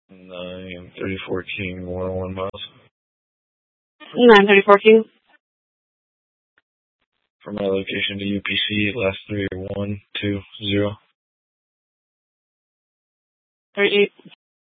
93014, 101 miles. 93014. From my location to UPC, last 3 are 120. 38.